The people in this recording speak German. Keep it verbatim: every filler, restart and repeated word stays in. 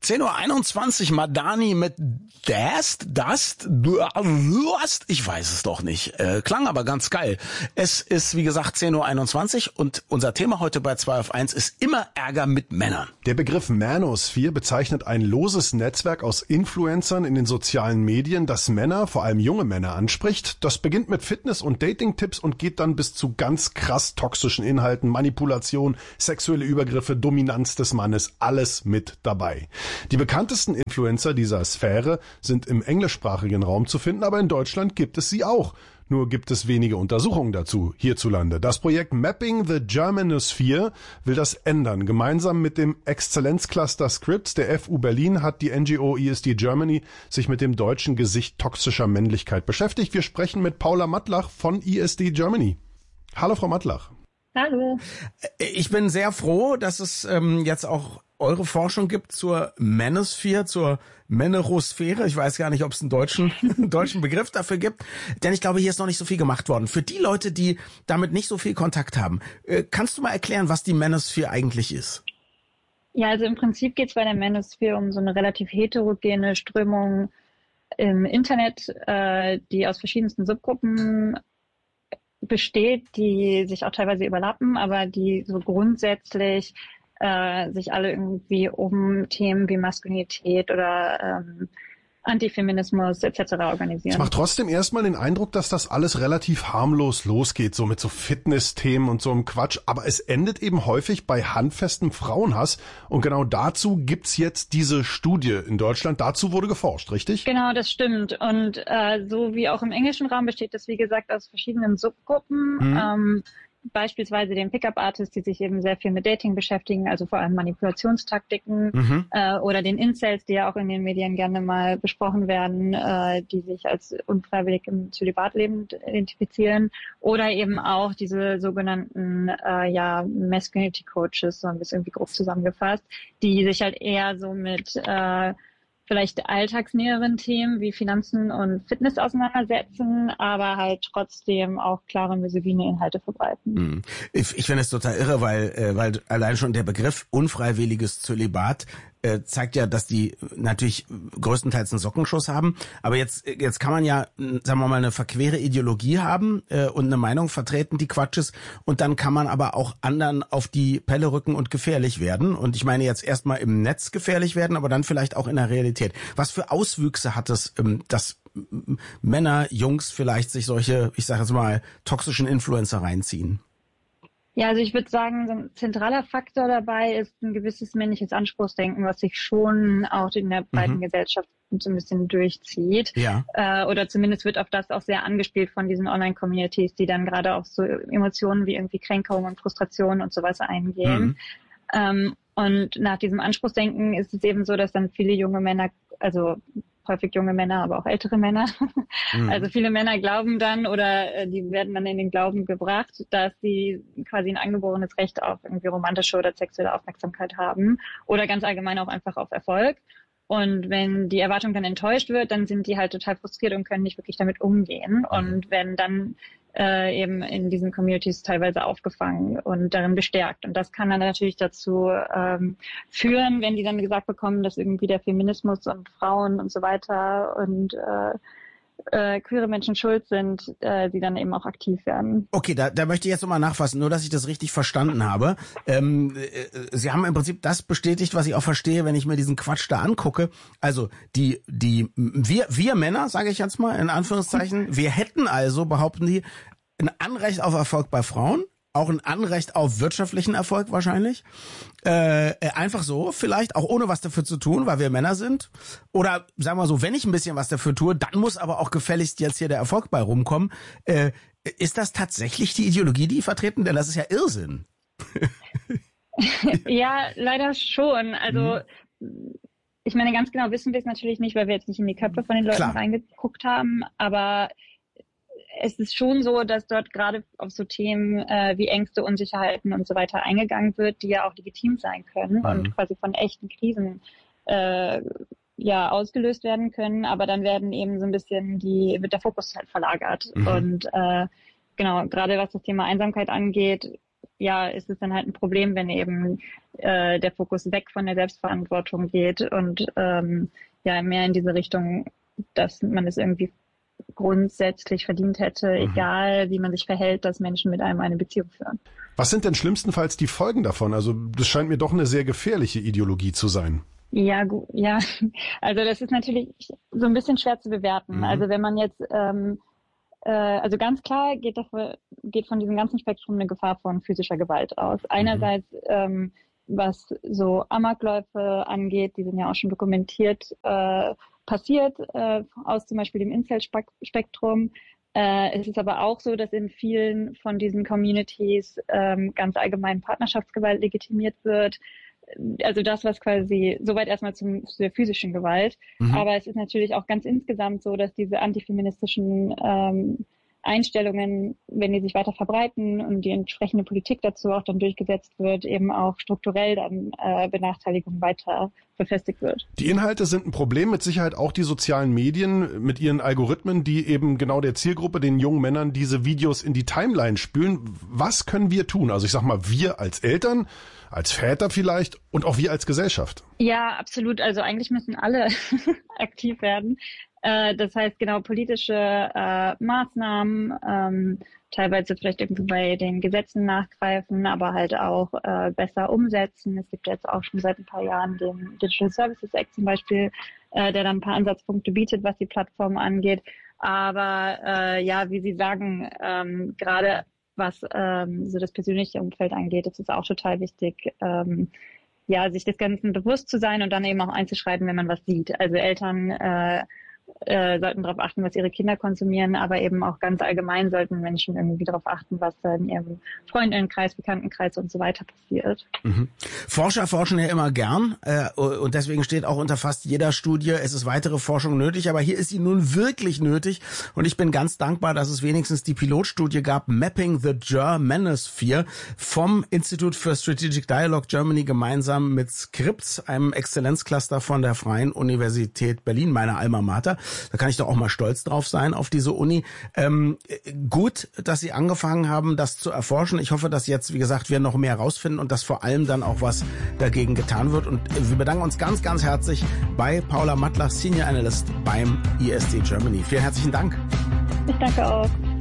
zehn Uhr einundzwanzig, Madani mit Dust, Dust, Dust, ich weiß es doch nicht. Äh, klang aber ganz geil. Es ist, wie gesagt, zehn Uhr einundzwanzig und unser Thema heute bei zwei auf eins ist immer Ärger mit Männern. Der Begriff Manosphere bezeichnet ein loses Netzwerk aus Influencern in den sozialen Medien, das Männer, vor allem junge Männer, anspricht. Das beginnt mit Fitness- und Dating-Tipps und geht dann bis zu ganz krass toxischen Inhalten, Manipulation, sexuelle Übergriffe, Dominanz des Mannes, alles mit dabei. Die bekanntesten Influencer dieser Sphäre sind im englischsprachigen Raum zu finden, aber in Deutschland gibt es sie auch. Nur gibt es wenige Untersuchungen dazu hierzulande. Das Projekt Mapping the Germanosphere will das ändern. Gemeinsam mit dem Exzellenzcluster Scripts der F U Berlin hat die N G O E S D Germany sich mit dem deutschen Gesicht toxischer Männlichkeit beschäftigt. Wir sprechen mit Paula Mattlach von E S D Germany. Hallo, Frau Mattlach. Hallo. Ich bin sehr froh, dass es ähm, jetzt auch eure Forschung gibt zur Manosphere, zur Mänerosphäre. Ich weiß gar nicht, ob es einen deutschen, einen deutschen Begriff dafür gibt, denn ich glaube, hier ist noch nicht so viel gemacht worden. Für die Leute, die damit nicht so viel Kontakt haben, äh, kannst du mal erklären, was die Manosphere eigentlich ist? Ja, also im Prinzip geht es bei der Manosphere um so eine relativ heterogene Strömung im Internet, äh, die aus verschiedensten Subgruppen besteht, die sich auch teilweise überlappen, aber die so grundsätzlich äh, sich alle irgendwie um Themen wie Maskulinität oder ähm, Antifeminismus et cetera organisieren. Es macht trotzdem erstmal den Eindruck, dass das alles relativ harmlos losgeht, so mit so Fitness-Themen und so einem Quatsch, aber es endet eben häufig bei handfestem Frauenhass und genau dazu gibt's jetzt diese Studie in Deutschland, dazu wurde geforscht, richtig? Genau, das stimmt und äh, so wie auch im englischen Raum besteht das, wie gesagt, aus verschiedenen Subgruppen, mhm. ähm, beispielsweise den Pickup-Artists, die sich eben sehr viel mit Dating beschäftigen, also vor allem Manipulationstaktiken, mhm. äh, oder den Incels, die ja auch in den Medien gerne mal besprochen werden, äh, die sich als unfreiwillig im Zölibat lebend identifizieren, oder eben auch diese sogenannten äh, ja Masculinity Coaches, so ein bisschen irgendwie grob zusammengefasst, die sich halt eher so mit äh, vielleicht alltagsnäheren Themen wie Finanzen und Fitness auseinandersetzen, aber halt trotzdem auch klare misogyne Inhalte verbreiten. Ich, ich finde es total irre, weil, äh, weil allein schon der Begriff unfreiwilliges Zölibat äh, zeigt ja, dass die natürlich größtenteils einen Sockenschuss haben. Aber jetzt jetzt kann man ja, sagen wir mal, eine verquere Ideologie haben äh, und eine Meinung vertreten, die Quatsch ist. Und dann kann man aber auch anderen auf die Pelle rücken und gefährlich werden. Und ich meine jetzt erstmal im Netz gefährlich werden, aber dann vielleicht auch in der Realität. Was für Auswüchse hat es, ähm, dass Männer, Jungs vielleicht sich solche, ich sage jetzt mal, toxischen Influencer reinziehen? Ja, also ich würde sagen, so ein zentraler Faktor dabei ist ein gewisses männliches Anspruchsdenken, was sich schon auch in der breiten mhm. Gesellschaft so ein bisschen durchzieht. Ja. Äh, oder zumindest wird auf das auch sehr angespielt von diesen Online-Communities, die dann gerade auf so Emotionen wie irgendwie Kränkung und Frustration und sowas eingehen. Mhm. Ähm, und nach diesem Anspruchsdenken ist es eben so, dass dann viele junge Männer, also häufig junge Männer, aber auch ältere Männer. Mhm. Also viele Männer glauben dann oder äh, die werden dann in den Glauben gebracht, dass sie quasi ein angeborenes Recht auf irgendwie romantische oder sexuelle Aufmerksamkeit haben oder ganz allgemein auch einfach auf Erfolg. Und wenn die Erwartung dann enttäuscht wird, dann sind die halt total frustriert und können nicht wirklich damit umgehen und werden dann äh, eben in diesen Communities teilweise aufgefangen und darin bestärkt. Und das kann dann natürlich dazu ähm, führen, wenn die dann gesagt bekommen, dass irgendwie der Feminismus und Frauen und so weiter und äh, äh, queere Menschen schuld sind, äh, die dann eben auch aktiv werden. Okay, da, da möchte ich jetzt nochmal nachfassen, nur dass ich das richtig verstanden habe. Ähm, äh, Sie haben im Prinzip das bestätigt, was ich auch verstehe, wenn ich mir diesen Quatsch da angucke. Also die, die, wir, wir Männer, sage ich jetzt mal in Anführungszeichen, wir hätten also, behaupten die, ein Anrecht auf Erfolg bei Frauen, auch ein Anrecht auf wirtschaftlichen Erfolg wahrscheinlich. Äh, einfach so, vielleicht auch ohne was dafür zu tun, weil wir Männer sind. Oder sagen wir so, wenn ich ein bisschen was dafür tue, dann muss aber auch gefälligst jetzt hier der Erfolg bei rumkommen. Äh, ist das tatsächlich die Ideologie, die vertreten? Denn das ist ja Irrsinn. Ja, leider schon. Also mhm. ich meine, ganz genau wissen wir es natürlich nicht, weil wir jetzt nicht in die Köpfe von den Leuten Klar. reingeguckt haben. Aber es ist schon so, dass dort gerade auf so Themen äh, wie Ängste, Unsicherheiten und so weiter eingegangen wird, die ja auch legitim sein können mhm. und quasi von echten Krisen äh, ja ausgelöst werden können. Aber dann werden eben so ein bisschen die wird der Fokus halt verlagert. Mhm. Und äh, genau, gerade was das Thema Einsamkeit angeht, ja, ist es dann halt ein Problem, wenn eben äh, der Fokus weg von der Selbstverantwortung geht und ähm, ja mehr in diese Richtung, dass man es irgendwie grundsätzlich verdient hätte, mhm. egal wie man sich verhält, dass Menschen mit einem eine Beziehung führen. Was sind denn schlimmstenfalls die Folgen davon? Also das scheint mir doch eine sehr gefährliche Ideologie zu sein. Ja, gut, ja, also das ist natürlich so ein bisschen schwer zu bewerten. Mhm. Also wenn man jetzt ähm, Also ganz klar geht, davon, geht von diesem ganzen Spektrum eine Gefahr von physischer Gewalt aus. Einerseits, mhm. ähm, was so Amokläufe angeht, die sind ja auch schon dokumentiert, äh, passiert äh, aus zum Beispiel dem Incel-Spektrum. Äh, es ist aber auch so, dass in vielen von diesen Communities ähm, ganz allgemein Partnerschaftsgewalt legitimiert wird. Also das, was quasi, soweit erstmal zum, zu der physischen Gewalt. Mhm. Aber es ist natürlich auch ganz insgesamt so, dass diese antifeministischen ähm, Einstellungen, wenn die sich weiter verbreiten und die entsprechende Politik dazu auch dann durchgesetzt wird, eben auch strukturell dann äh, Benachteiligung weiter befestigt wird. Die Inhalte sind ein Problem, mit Sicherheit auch die sozialen Medien mit ihren Algorithmen, die eben genau der Zielgruppe, den jungen Männern, diese Videos in die Timeline spülen. Was können wir tun? Also ich sag mal, wir als Eltern, als Väter vielleicht und auch wir als Gesellschaft. Ja, absolut. Also eigentlich müssen alle aktiv werden. Äh, das heißt, genau, politische äh, Maßnahmen, ähm, teilweise vielleicht irgendwie bei den Gesetzen nachgreifen, aber halt auch äh, besser umsetzen. Es gibt jetzt auch schon seit ein paar Jahren den Digital Services Act zum Beispiel, äh, der dann ein paar Ansatzpunkte bietet, was die Plattform angeht. Aber äh, ja, wie Sie sagen, ähm, gerade was ähm, so das persönliche Umfeld angeht, ist es auch total wichtig, ähm, ja, sich des Ganzen bewusst zu sein und dann eben auch einzuschreiten, wenn man was sieht. Also Eltern äh, äh, sollten darauf achten, was ihre Kinder konsumieren, aber eben auch ganz allgemein sollten Menschen irgendwie darauf achten, was da in ihrem Freundinnenkreis, Bekanntenkreis und so weiter passiert. Mhm. Forscher forschen ja immer gern äh, und deswegen steht auch unter fast jeder Studie, es ist weitere Forschung nötig, aber hier ist sie nun wirklich nötig und ich bin ganz dankbar, dass es wenigstens die Pilotstudie gab, Mapping the Germanosphere vom Institute for Strategic Dialogue Germany gemeinsam mit Scripps, einem Exzellenzcluster von der Freien Universität Berlin, meiner Alma Mater. Da kann ich doch auch mal stolz drauf sein, auf diese Uni. Ähm, gut, dass Sie angefangen haben, das zu erforschen. Ich hoffe, dass jetzt, wie gesagt, wir noch mehr rausfinden und dass vor allem dann auch was dagegen getan wird. Und wir bedanken uns ganz, ganz herzlich bei Paula Mattler, Senior Analyst beim I S D Germany. Vielen herzlichen Dank. Ich danke auch.